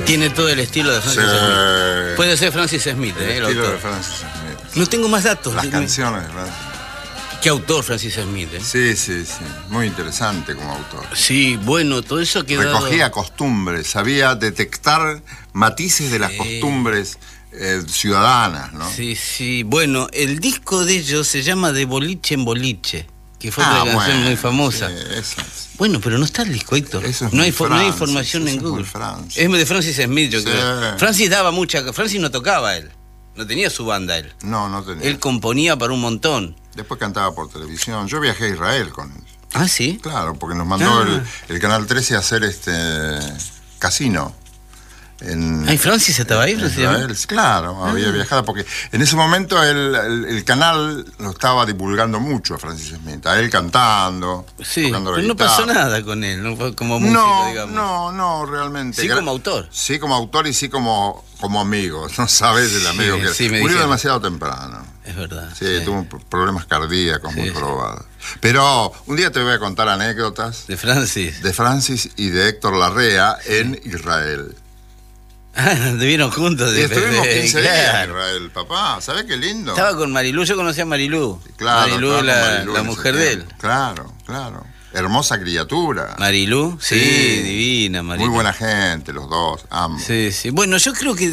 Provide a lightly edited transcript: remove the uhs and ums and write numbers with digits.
Tiene todo el estilo de Francis Smith. Puede ser Francis Smith, el estilo autor. de Francis Smith. No tengo más datos. Las canciones de Francis. ¿Qué autor Francis Smith? Sí. Muy interesante como autor. Sí, bueno, todo eso ha quedado... Recogía costumbres, sabía detectar matices de las costumbres ciudadanas, ¿no? Sí. Bueno, el disco de ellos se llama De Boliche en Boliche, que fue otra canción muy famosa. Sí, bueno, pero no está el disco, Héctor. No hay información en Google. Es de Francis Smith, yo creo. Francis daba Francis no tocaba él. No tenía su banda él. No tenía. Él componía para un montón. Después cantaba por televisión. Yo viajé a Israel con él. ¿Ah, sí? Claro, porque nos mandó el Canal 13 a hacer casino. Francis estaba ahí, Israel, claro, había viajado, porque en ese momento el canal lo estaba divulgando mucho a Francis Smith, a él cantando, tocando la pero no pasó nada con él, no fue como músico, digamos. No, realmente. Sí, como autor. Sí, como autor y sí como amigo, no sabes el amigo que era. Murió demasiado temprano. Es verdad. Sí, tuvo problemas cardíacos muy probados. Pero un día te voy a contar anécdotas. De Francis. De Francis y de Héctor Larrea en Israel. Estuvieron juntos. Y estuvimos 15 días en Israel, papá. ¿Sabés qué lindo? Estaba con Marilú, yo conocía a Marilú. Claro, Marilú, la mujer de él. Claro. Hermosa criatura. Marilú, sí, divina Marilú. Muy buena gente, los dos, ambos. Sí. Bueno, yo creo que